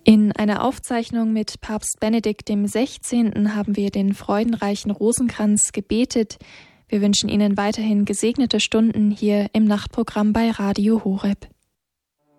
In einer Aufzeichnung mit Papst Benedikt XVI. Haben wir den freudenreichen Rosenkranz gebetet. Wir wünschen Ihnen weiterhin gesegnete Stunden hier im Nachtprogramm bei Radio Horeb.